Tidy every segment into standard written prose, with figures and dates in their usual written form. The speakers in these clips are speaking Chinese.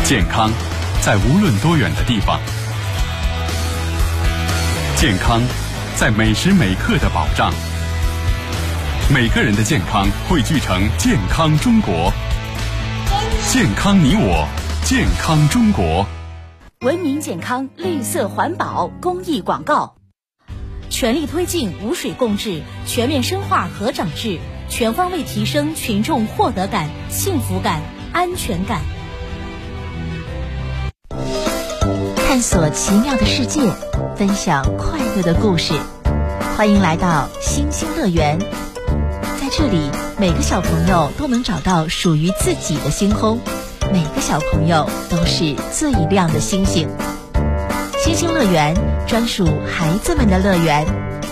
健康在无论多远的地方，健康在每时每刻的保障。每个人的健康汇聚成健康中国，健康你我，健康中国。 文明健康，绿色环保公益广告。全力推进无水共治，全面深化河长制，全方位提升群众获得感、幸福感、安全感。 探索奇妙的世界，分享快乐的故事，欢迎来到星星乐园。在这里，每个小朋友都能找到属于自己的星空，每个小朋友都是最亮的星星。星星乐园，专属孩子们的乐园。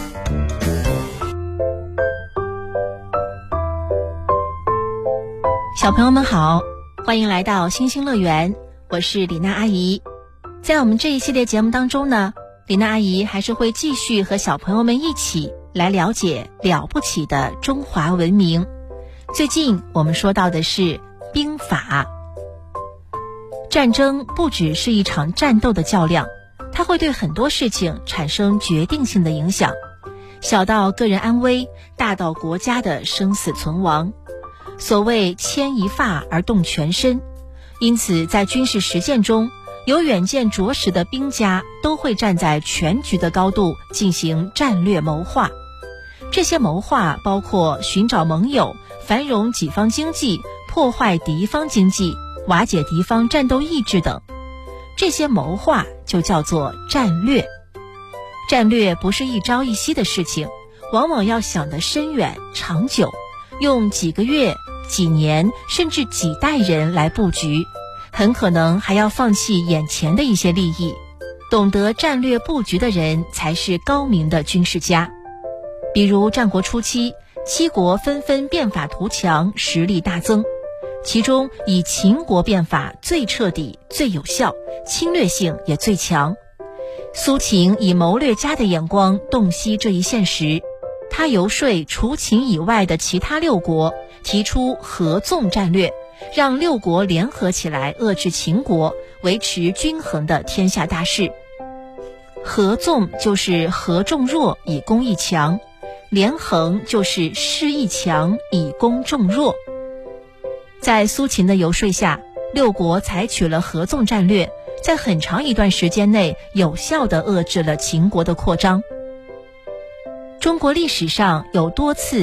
小朋友们好，欢迎来到星星乐园，我是李娜阿姨。在我们这一系列节目当中呢，李娜阿姨还是会继续和小朋友们一起来了解了不起的中华文明。最近我们说到的是兵法。战争不只是一场战斗的较量，它会对很多事情产生决定性的影响，小到个人安危，大到国家的生死存亡。所谓牵一发而动全身，因此在军事实践中，有远见卓识的兵家都会站在全局的高度进行战略谋划。这些谋划包括寻找盟友、繁荣己方经济、破坏敌方经济、瓦解敌方战斗意志等。这些谋划就叫做战略。战略不是一朝一夕的事情，往往要想得深远长久，用几个月、几年甚至几代人来布局，很可能还要放弃眼前的一些利益。懂得战略布局的人才是高明的军事家。比如战国初期，7国纷纷变法图强，实力大增，其中以秦国变法最彻底、最有效，侵略性也最强。苏秦以谋略家的眼光洞悉这一现实，他游说除秦以外的其他6国，提出合纵战略，让6国联合起来遏制秦国，维持均衡的天下大势。合纵就是合众弱以攻一强，连横就是势一强以攻众弱。在苏秦的游说下，6国采取了合纵战略，在很长一段时间内有效地遏制了秦国的扩张。中国历史上有多次